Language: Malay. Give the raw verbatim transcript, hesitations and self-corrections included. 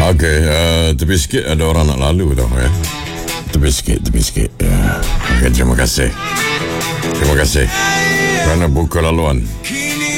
Okey, uh, tepi sikit ada orang nak lalu tau ya. Tepi sikit, tepi sikit. Ya. Okey, terima kasih. Terima kasih kerana buka laluan.